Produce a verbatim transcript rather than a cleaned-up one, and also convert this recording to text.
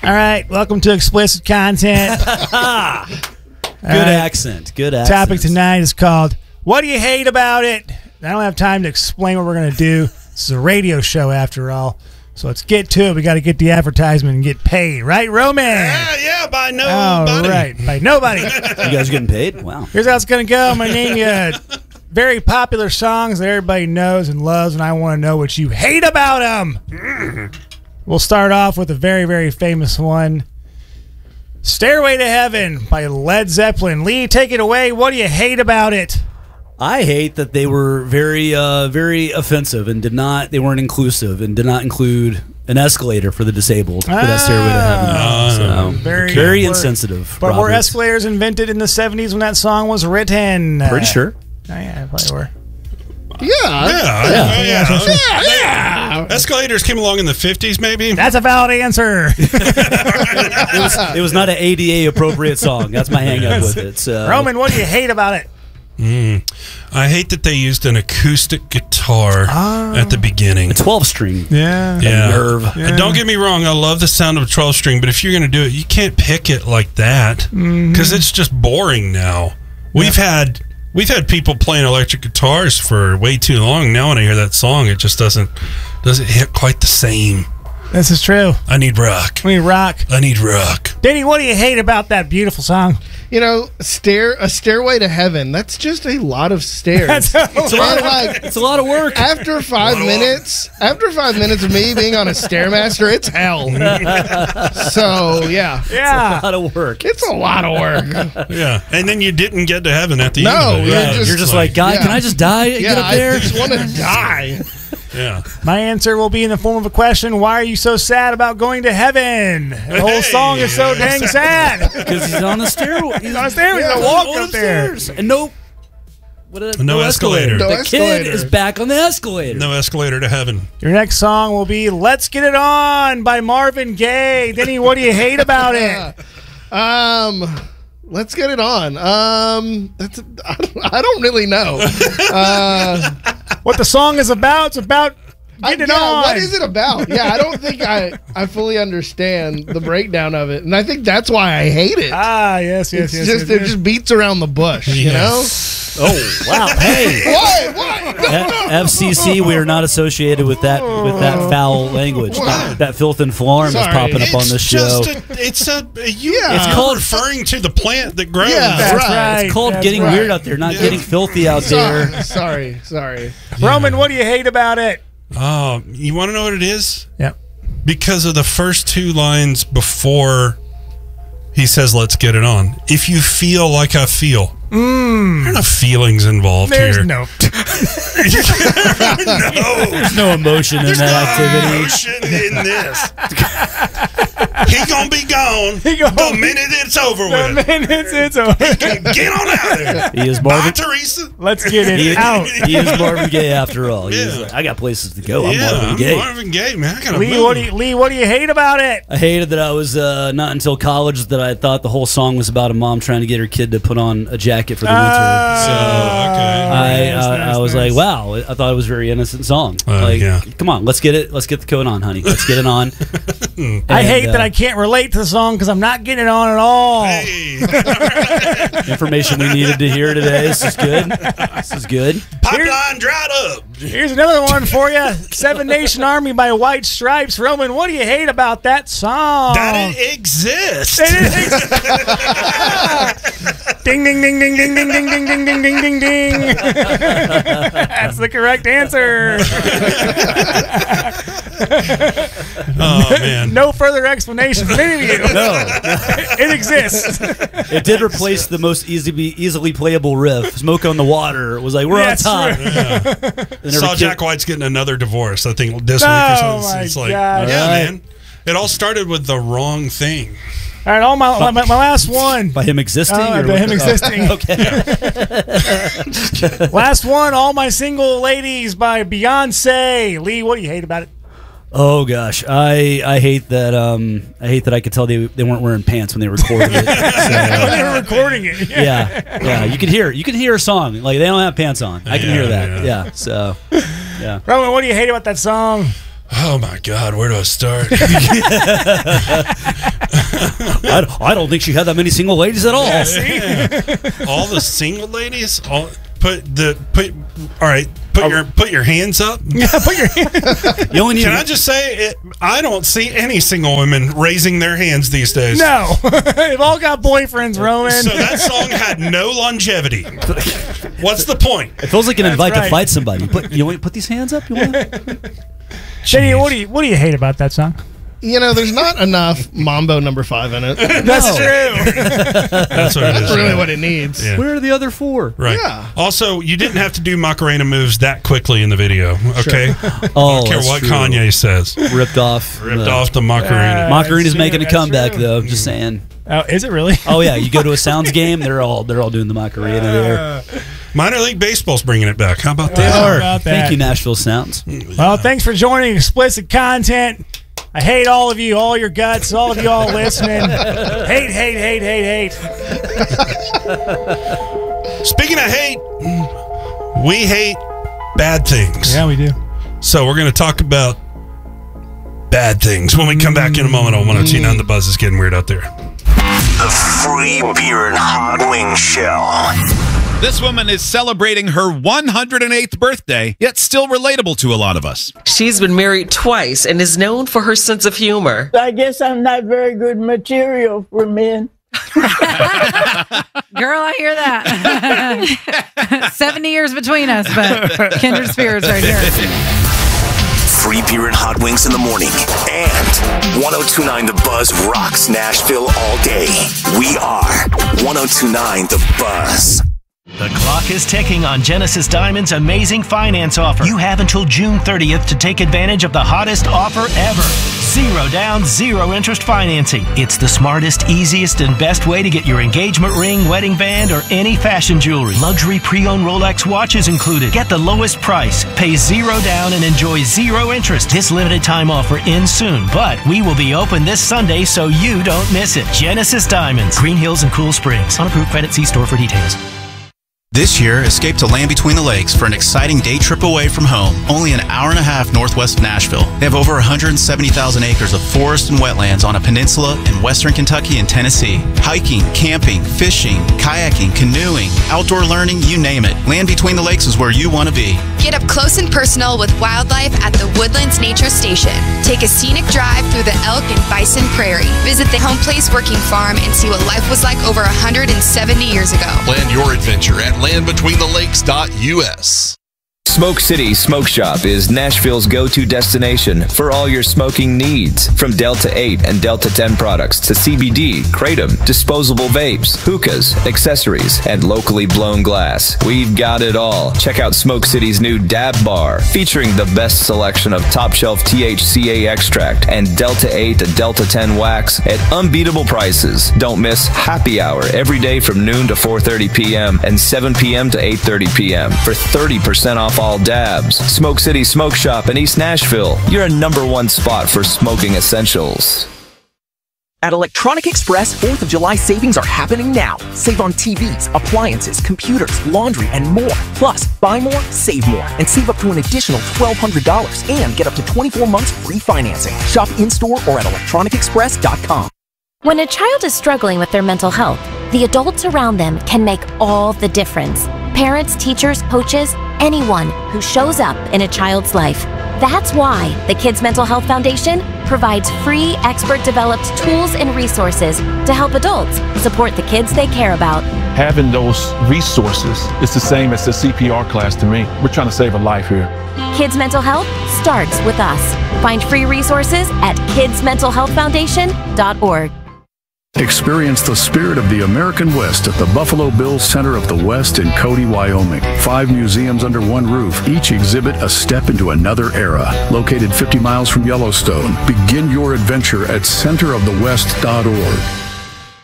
All right, welcome to explicit content. Good right. accent. Good accent. Topic tonight is called "What Do You Hate About It?" I don't have time to explain what we're going to do. This is a radio show after all. So let's get to it. We got to get the advertisement and get paid. Right, Roman? Yeah, yeah, by nobody. All right, by nobody. You guys are getting paid? Wow. Here's how it's going to go. I'm going to name you very popular songs that everybody knows and loves, and I want to know what you hate about them. We'll start off with a very, very famous one. Stairway to Heaven by Led Zeppelin. Lee, take it away. What do you hate about it? I hate that they were very, uh, very offensive and did not. They weren't inclusive and did not include an escalator for the disabled for that Stairway to Heaven. Ah, so very, very were- insensitive. But were Robert. escalators invented in the seventies when that song was written? Pretty sure. Oh, yeah, probably were. Yeah. Yeah, Yeah. yeah. Yeah. yeah. Escalators came along in the fifties, maybe. That's a valid answer. It was, it was not an A D A appropriate song. That's my hang up with it. So. Roman, what do you hate about it? Mm. I hate that they used an acoustic guitar Ah. at the beginning. A twelve string. Yeah. Yeah. nerve. And don't get me wrong, I love the sound of a twelve string, but if you're going to do it, you can't pick it like that because it's just boring now. We've had we've had people playing electric guitars for way too long. Now when I hear that song, it just doesn't doesn't hit quite the same. This is true. I need rock. We rock. I need rock. Danny, what do you hate about that beautiful song? You know, stair a stairway to heaven. That's just a lot of stairs. That's a it's a lot of like It's a lot of work. after five minutes. After five minutes of me being on a stairmaster, it's hell. So yeah, Yeah. A lot of work. it's a lot of work. Yeah. And then you didn't get to heaven at the No, end of it. you're Yeah. just- You're just like, God, yeah. can I just die and Yeah, get up there? I just want to die. Yeah. My answer will be in the form of a question. Why are you so sad about going to heaven? The whole Hey. song is so dang sad. Because he's on the stairway. He's on the stairway. He's Yeah, gonna walk on up the there. stairs. And no, what a, No escalator. No the escalator. kid is back on the escalator. No escalator to heaven. Your next song will be Let's Get It On by Marvin Gaye. Denny, what do you hate about it? Um, let's get it on. Um, that's I don't really know. Uh, What the song is about? It's about I, getting it yeah, on. what is it about? Yeah, I don't think I I fully understand the breakdown of it, and I think that's why I hate it. Ah, yes, yes, it's yes. just yes, it yes. just beats around the bush, you know. Oh, wow. Hey. What? What? No, no. F C C, we are not associated with that with that foul language, that, that filth and flarm that's Sorry. popping up on this show. Just a, it's a you, Yeah. it's It's called called- referring to the plant that grows. Yeah. That's right. right. It's called That's getting right. weird out there, not Yeah. getting filthy out there. Sorry, sorry, sorry. Roman, what do you hate about it? Oh, you want to know what it is? Yep. Because of the first two lines before he says, "Let's get it on." If you feel like I feel, mm. there are no feelings involved There's here. no. no. There's no emotion in There's that no activity. emotion in this. He gonna be gone He gonna the be- minute it's over The with. minutes it's over. Get on out of there. He is Bye, Marvin. Teresa. Let's get it He, out. he is Marvin Gaye after all. He's Yeah. like, I got places to go. I'm yeah, Marvin I'm Gaye. Marvin Gaye, man. I gotta Lee, move. what do you Lee? What do you hate about it? I hated that I was uh, not until college that I thought the whole song was about a mom trying to get her kid to put on a jacket for the winter. So okay. I, Nice, I, nice, I was nice. like, wow, I thought it was a very innocent song. Uh, like, yeah. come on, let's get it, let's get the coat on, honey. Let's get it on. I And, hate that uh, I can't relate to the song because I'm not getting it on at all. Hey, information we needed to hear today. This is good. This is good. pipeline dried up. Here's another one for you. Seven Nation Army by White Stripes. Roman, what do you hate about that song? That it exists. Ding, ding, ding, ding, ding, ding, ding, ding, ding, ding, ding, ding, ding. That's the correct answer. Oh man. No further explanation from any of you. No, It exists. it did replace the most easily easily playable riff. Smoke on the Water was like, we're Yeah, on top. And Saw every Jack kid- White's getting another divorce. I think this Oh, week or something. my It's like, God. yeah, All right. man. It all started with the wrong thing. All right, all my, my, my last one. by him existing. Oh, or by him what? existing. Okay. Last one, All My Single Ladies by Beyonce. Lee, what do you hate about it? Oh gosh, I I hate that. Um, I hate that I could tell they they weren't wearing pants when they recorded it. Oh, they So, were recording it. yeah, yeah, you can hear you can hear a song like they don't have pants on. I can Yeah, hear that. yeah. Yeah. So, yeah. Roman, what do you hate about that song? Oh my God, where do I start? I, don't- I don't think she had that many single ladies at all. Yeah, see? All the single ladies, all put the put. All right, put your put your hands up. Yeah, put your hand. You only need Can I just say, it, I don't see any single women raising their hands these days. No. They've all got boyfriends, Roman. So that song had no longevity. What's the point? It feels like an invite right. to fight somebody. Put, you want put these hands up? You want? J D, what do you what do you hate about that song? You know, there's not enough Mambo number five in it. That's true. That's what it That's is. really right? what it needs. Yeah. Where are the other four? Right. Yeah. Also, you didn't have to do Macarena moves that quickly in the video. Okay. Oh, I don't care that's what true. Kanye says. Ripped off. Ripped Uh, off the Macarena. Uh, Macarena's That's making true, a comeback that's though. Just saying. Oh, is it really? Oh yeah, you go to a Sounds game, they're all they're all doing the Macarena there. Uh, Minor League Baseball's bringing it back. How about They that? are. about that. Thank you, Nashville Sounds. Well, thanks for joining Explicit Content. I hate all of you, all your guts, all of you all listening. Hate, hate, hate, hate, hate. Speaking of hate, we hate bad things. Yeah, we do. So we're going to talk about bad things when we come back in a moment on one oh two point nine. The Buzz is getting weird out there. The Free Beer and Hot Wing Show. This woman is celebrating her one hundred eighth birthday, yet still relatable to a lot of us. She's been married twice and is known for her sense of humor. I guess I'm not very good material for men. Girl, I hear that. seventy years between us, but kindred spirits right here. Free beer and hot wings in the morning. And one oh two point nine The Buzz rocks Nashville all day. We are one oh two point nine The Buzz. The clock is ticking on Genesis Diamond's amazing finance offer. You have until June thirtieth to take advantage of the hottest offer ever. Zero down, zero interest financing. It's the smartest, easiest, and best way to get your engagement ring, wedding band, or any fashion jewelry. Luxury pre-owned Rolex watches included. Get the lowest price, pay zero down, and enjoy zero interest. This limited time offer ends soon, but we will be open this Sunday so you don't miss it. Genesis Diamonds, Green Hills and Cool Springs. On approved credit, see store for details. This year, escape to Land Between the Lakes for an exciting day trip away from home, only an hour and a half northwest of Nashville. They have over one hundred seventy thousand acres of forest and wetlands on a peninsula in western Kentucky and Tennessee. Hiking, camping, fishing, kayaking, canoeing, outdoor learning, you name it. Land Between the Lakes is where you want to be. Get up close and personal with wildlife at the Woodlands Nature Station. Take a scenic drive through the elk and bison prairie. Visit the Home Place Working Farm and see what life was like over one hundred seventy years ago. Plan your adventure at land between the lakes dot U S. Smoke City Smoke Shop is Nashville's go-to destination for all your smoking needs. From Delta eight and Delta ten products to C B D, Kratom, disposable vapes, hookahs, accessories, and locally blown glass. We've got it all. Check out Smoke City's new Dab Bar, featuring the best selection of top-shelf T H C A extract and Delta eight to Delta ten wax at unbeatable prices. Don't miss Happy Hour every day from noon to four thirty p m and seven p m to eight thirty p m for thirty percent off all dabs. Smoke City Smoke Shop in East Nashville. You're a number one spot for smoking essentials. At Electronic Express, fourth of July savings are happening now. Save on T Vs, appliances, computers, laundry, and more. Plus, buy more, save more, and save up to an additional twelve hundred dollars and get up to twenty-four months free financing. Shop in-store or at electronic express dot com. When a child is struggling with their mental health, the adults around them can make all the difference. Parents, teachers, coaches, anyone who shows up in a child's life. That's why the Kids Mental Health Foundation provides free, expert-developed tools and resources to help adults support the kids they care about. Having those resources is the same as the C P R class to me. We're trying to save a life here. Kids Mental Health starts with us. Find free resources at kids mental health foundation dot org. Experience the spirit of the American West at the Buffalo Bills Center of the West in Cody, Wyoming. Five museums under one roof, each exhibit a step into another era. Located fifty miles from Yellowstone, begin your adventure at center of the west dot org.